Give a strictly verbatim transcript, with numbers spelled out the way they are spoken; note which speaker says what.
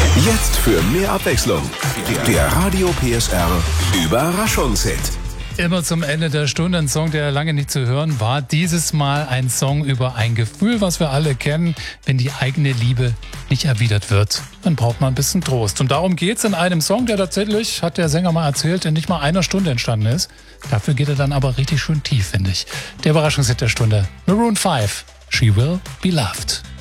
Speaker 1: Jetzt für mehr Abwechslung. Der Radio P S R Überraschungshit.
Speaker 2: Immer zum Ende der Stunde ein Song, der lange nicht zu hören war. Dieses Mal ein Song über ein Gefühl, was wir alle kennen, wenn die eigene Liebe nicht erwidert wird. Dann braucht man ein bisschen Trost. Und darum geht's in einem Song, der tatsächlich, hat der Sänger mal erzählt, in nicht mal einer Stunde entstanden ist. Dafür geht er dann aber richtig schön tief, finde ich. Der Überraschungshit der Stunde. Maroon five, She Will Be Loved.